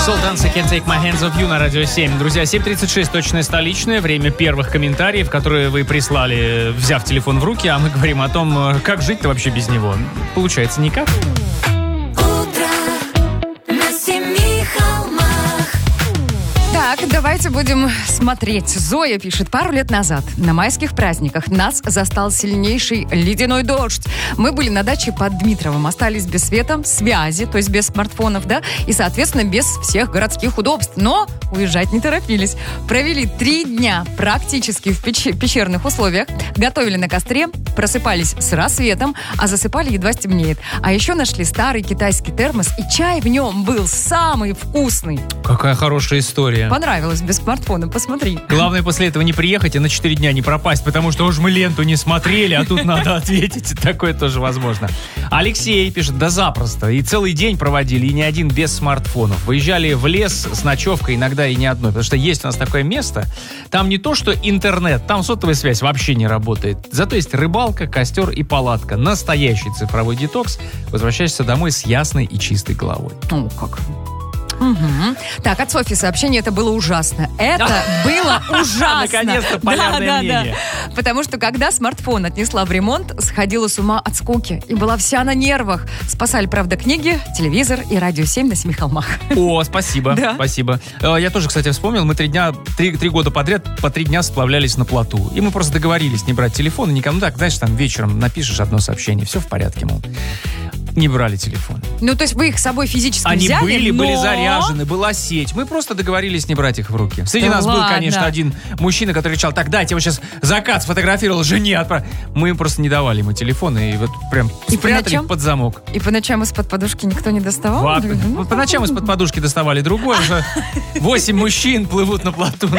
Soul Dance I Can't Take My Hands Off You на Радио 7. Друзья, 7:36, точное столичное, время первых комментариев, которые вы прислали, взяв телефон в руки, а мы говорим о том, как жить-то вообще без него. Получается, никак. Так, давайте будем смотреть. Зоя пишет: пару лет назад на майских праздниках нас застал сильнейший ледяной дождь. Мы были на даче под Дмитровым, остались без света, связи, то есть без смартфонов, да, и, соответственно, без всех городских удобств. Но уезжать не торопились. Провели 3 дня практически в пещерных условиях, готовили на костре, просыпались с рассветом, а засыпали едва стемнеет. А еще нашли старый китайский термос, и чай в нем был самый вкусный. Какая хорошая история. Понравилось без смартфона, посмотри. Главное после этого не приехать и на 4 дня не пропасть, потому что уж мы ленту не смотрели, а тут надо ответить. Такое тоже возможно. Алексей пишет: да запросто. И целый день проводили, и не один без смартфонов. Выезжали в лес с ночевкой, иногда и не одной. Потому что есть у нас такое место, там не то что интернет, там сотовая связь вообще не работает. Зато есть рыбалка, костер и палатка. Настоящий цифровой детокс. Возвращаешься домой с ясной и чистой головой. О, как... Угу. Так, от Софьи сообщение: это было ужасно. Это было ужасно. Наконец-то полярное мнение. Да. Потому что когда смартфон отнесла в ремонт, сходила с ума от скуки и была вся на нервах. Спасали, правда, книги, телевизор и Радио 7 на Семи холмах. О, спасибо, да. Спасибо. Я тоже, кстати, вспомнил, мы 3 года подряд по 3 дня сплавлялись на плоту. И мы просто договорились не брать телефон, никому. Так, знаешь, там вечером напишешь одно сообщение, все в порядке, мол. Не брали телефон. Ну, то есть вы их с собой физически они взяли, были заряжены, была сеть. Мы просто договорились не брать их в руки. Среди нас был, конечно, один мужчина, который кричал: так, дайте, я вот сейчас закат сфотографировал, жене отправил. Мы просто не давали ему телефон и вот прям спрятали под замок. И по ночам из-под подушки никто не доставал? По ночам из-под подушки доставали другой. Уже 8 мужчин плывут на плоту.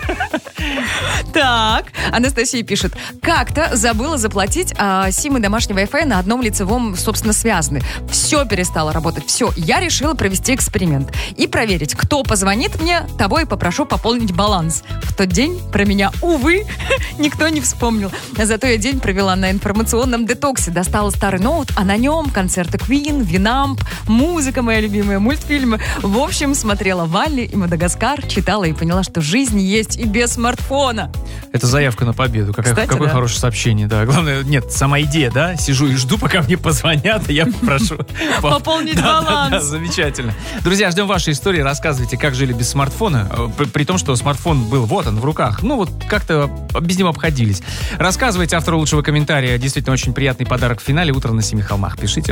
Так, Анастасия пишет: как-то забыла заплатить симы домашний Wi-Fi на одном лицевом, собственно, связаны. Все перестало работать. Все. Я решила провести эксперимент и проверить, кто позвонит мне, того и попрошу пополнить баланс. В тот день про меня, увы, никто не вспомнил. Зато я день провела на информационном детоксе. Достала старый ноут, а на нем концерты Queen, Винамп, музыка моя любимая, мультфильмы. В общем, смотрела Валли и Мадагаскар, читала и поняла, что жизнь есть и без смартфона. Это заявка на победу. Какое да. Хорошее сообщение, да. Главное, нет, сама идея, да? Сижу и жду, пока мне позвонят, и я прошу пополнить баланс. Да, замечательно. Друзья, ждем вашей истории. Рассказывайте, как жили без смартфона, при том, что смартфон был вот он, в руках. Ну, вот как-то без него обходились. Рассказывайте автору лучшего комментария. Действительно, очень приятный подарок в финале. Утро на Семи холмах. Пишите.